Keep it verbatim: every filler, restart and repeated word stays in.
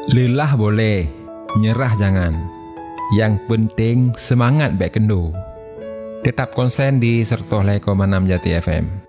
Lelah boleh, nyerah jangan. Yang penting semangat baik kendo. Tetap konsen di seratus koma enam Jati F M.